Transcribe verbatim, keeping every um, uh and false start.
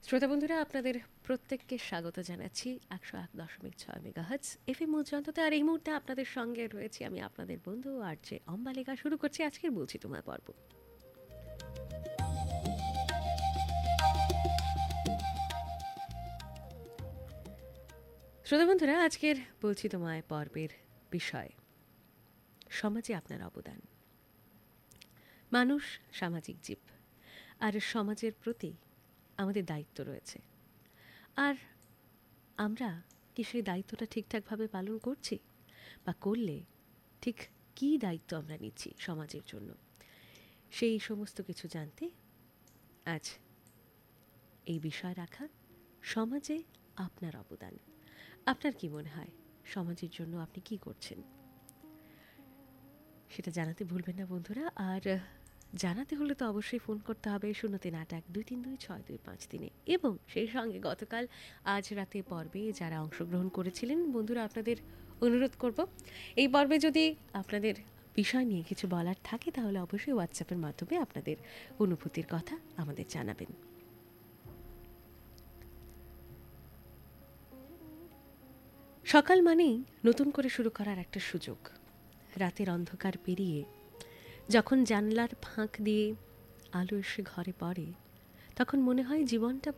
শ্রোতা বন্ধুরা, আপনাদের প্রত্যেককে স্বাগত জানাচ্ছি একশো এক দশমিক ছয় মেগাহার্টজ এফ এম উজ্জন্ততে। আর এই মুহূর্তে আপনাদের সঙ্গে রয়েছি আমি, আপনাদের বন্ধু আর যে অম্বালিকা। শুরু করছি আজকের বলছি তোমার পর্ব। শ্রোতা বন্ধুরা, আজকের বলছি তোমায় পর্বের বিষয় সমাজে আপনার অবদান। মানুষ সামাজিক জীব, আর সমাজের প্রতি আমাদের দায়িত্ব রয়েছে। আর আমরা কি সেই দায়িত্বটা ঠিকঠাকভাবে পালন করছি, বা করলে ঠিক কী দায়িত্ব আমরা নিচ্ছি সমাজের জন্য, সেই সমস্ত কিছু জানতে আজ এই বিষয় রাখা, সমাজে আপনার অবদান। আপনার কি মনে হয় সমাজের জন্য আপনি কি করছেন, সেটা জানাতে ভুলবেন না বন্ধুরা। আর জানাতে হলে তো অবশ্যই ফোন করতে হবে শূন্য তিন আট এক দুই তিন দুই ছয় দুই পাঁচ তিনে। এবং সেই সঙ্গে গতকাল আজ রাতে পর্বে যারা অংশগ্রহণ করেছিলেন বন্ধুরা, আপনাদের অনুরোধ করব, এই পর্বে যদি আপনাদের বিষয় নিয়ে কিছু বলার থাকে তাহলে অবশ্যই হোয়াটসঅ্যাপের মাধ্যমে আপনাদের অনুভূতির কথা আমাদের জানাবেন। সকাল মানেই নতুন করে শুরু করার একটা সুযোগ। রাতের অন্ধকার পেরিয়ে যখন জানলার ফাঁক দিয়ে আলো এসে ঘরে পড়ে, তখন মনে হয় জীবনটা